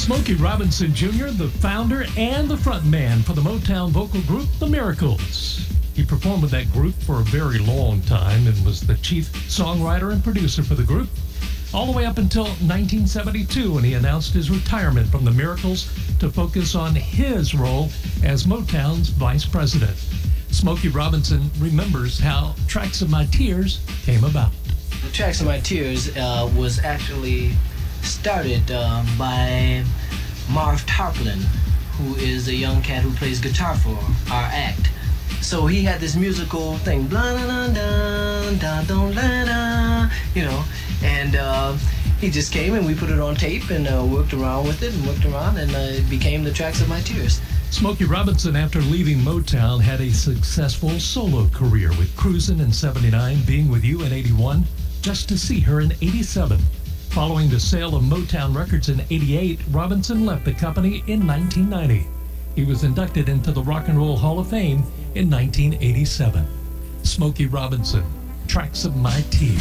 Smokey Robinson Jr., the founder and the frontman for the Motown vocal group, The Miracles. He performed with that group for a very long time and was the chief songwriter and producer for the group, all the way up until 1972 when he announced his retirement from The Miracles to focus on his role as Motown's vice president. Smokey Robinson remembers how Tracks of My Tears came about. Tracks of My Tears was actually started by Marv Tarplin, who is a young cat who plays guitar for our act. So he had this musical thing, blah da da da da da, you know, and he just came and we put it on tape and worked around with it and worked around, and it became the Tracks of My Tears. Smokey Robinson, after leaving Motown, had a successful solo career with Cruisin' in '79, Being With You in '81, Just to See Her in '87. Following the sale of Motown Records in '88, Robinson left the company in 1990. He was inducted into the Rock and Roll Hall of Fame in 1987. Smokey Robinson, Tracks of My Tears.